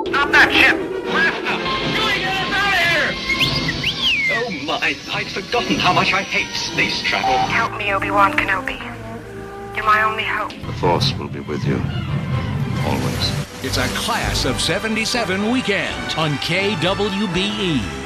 Stop that ship! Master! Going out of here! Oh my, I'd forgotten how much I hate space travel. Help me, Obi-Wan Kenobi. You're my only hope. The Force will be with you. Always. It's a Class of 77 weekend on KWBE.